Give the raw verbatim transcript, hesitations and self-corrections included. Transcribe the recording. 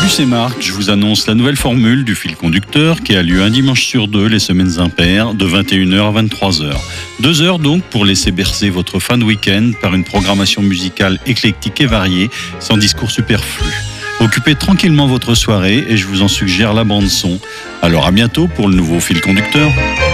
Salut, c'est Marc. Je vous annonce la nouvelle formule du fil conducteur qui a lieu un dimanche sur deux les semaines impaires de vingt et une heures à vingt-trois heures. Deux heures donc pour laisser bercer votre fin de week-end par une programmation musicale éclectique et variée, sans discours superflu. Occupez tranquillement votre soirée et je vous en suggère la bande son. Alors à bientôt pour le nouveau fil conducteur.